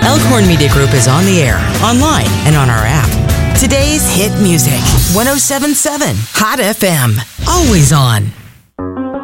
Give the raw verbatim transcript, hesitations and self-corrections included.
Elkhorn Media Group is on the air, online, and on our app. Today's hit music, one oh seven point seven Hot F M. Always on.